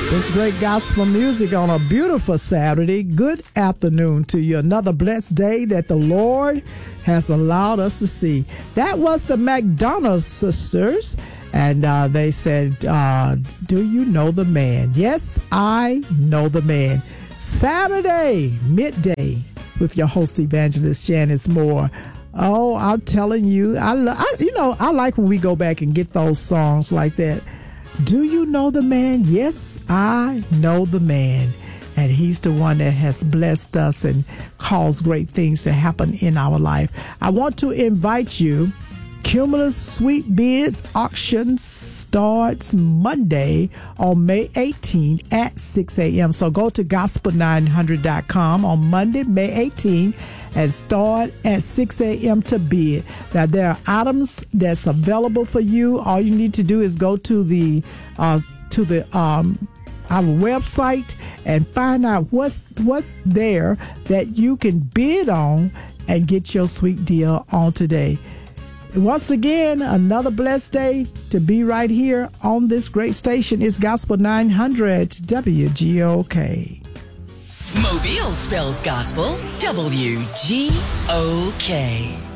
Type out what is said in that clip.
This great gospel music on a beautiful Saturday. Good afternoon to you. Another blessed day that the Lord has allowed us to see. That was the McDonald sisters. And they said, do you know the man? Yes, I know the man. Saturday, midday, with your host, Evangelist Janice Moore. Oh, I'm telling you, I like when we go back and get those songs like that. Do you know the man? Yes, I know the man. And he's the one that has blessed us and caused great things to happen in our life. I want to invite you. Cumulus Sweet Bids auction starts Monday on May 18 at 6 a.m. So go to gospel900.com on Monday, May 18 and start at 6 a.m. to bid. Now, there are items that's available for you. All you need to do is go to the our website and find out what's there that you can bid on and get your sweet deal on today. Once again, another blessed day to be right here on this great station. It's Gospel 900 WGOK. Mobile spells gospel WGOK.